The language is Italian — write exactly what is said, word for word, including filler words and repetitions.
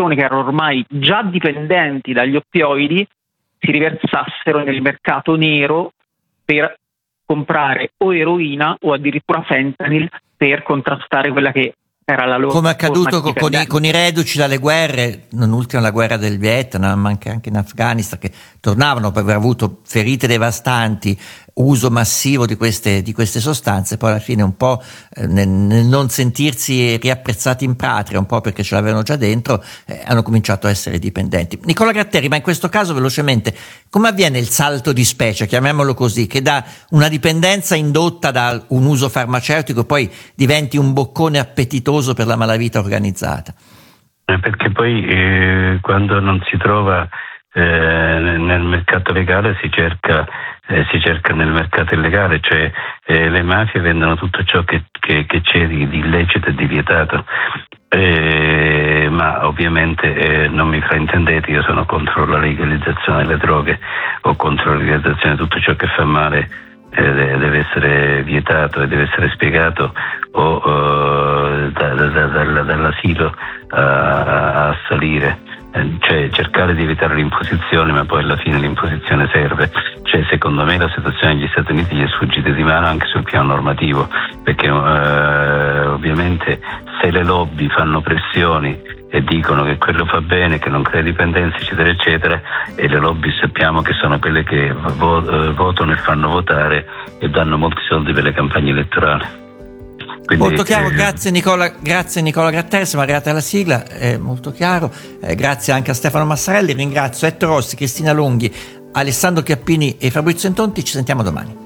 persone che erano ormai già dipendenti dagli oppioidi si riversassero nel mercato nero per comprare o eroina o addirittura fentanyl per contrastare quella che era la loro, come è accaduto di con i, con i reduci dalle guerre, non ultima la guerra del Vietnam, ma anche, anche in Afghanistan, che tornavano per aver avuto ferite devastanti, uso massivo di queste, di queste sostanze, poi alla fine un po' eh, nel, nel non sentirsi riapprezzati in patria, un po' perché ce l'avevano già dentro, eh, hanno cominciato a essere dipendenti. Nicola Gratteri, ma in questo caso velocemente, come avviene il salto di specie, chiamiamolo così, che da una dipendenza indotta da un uso farmaceutico poi diventi un boccone appetitoso per la malavita organizzata? Perché poi eh, quando non si trova eh, nel mercato legale si cerca eh, si cerca nel mercato illegale, cioè eh, le mafie vendono tutto ciò che, che, che c'è di, di illecito e di vietato, eh, ma ovviamente eh, non mi fraintendete, io sono contro la legalizzazione delle droghe o contro la legalizzazione di tutto ciò che fa male. Eh, deve essere vietato e deve essere spiegato o uh, da, da, da, dall'asilo a, a salire, eh, cioè cercare di evitare l'imposizione, ma poi alla fine l'imposizione serve. Cioè, secondo me la situazione negli Stati Uniti gli è sfuggita di mano anche sul piano normativo, perché uh, ovviamente se le lobby fanno pressioni e dicono che quello fa bene, che non crea dipendenza, eccetera eccetera, e le lobby sappiamo che sono quelle che vo- votano e fanno votare e danno molti soldi per le campagne elettorali. Quindi, molto chiaro, eh, grazie Nicola, grazie Nicola Gratteri, siamo arrivati alla sigla, è molto chiaro, eh, grazie anche a Stefano Massarelli, ringrazio Ettore Rossi, Cristina Lunghi, Alessandro Chiappini e Fabrizio Entonti, ci sentiamo domani.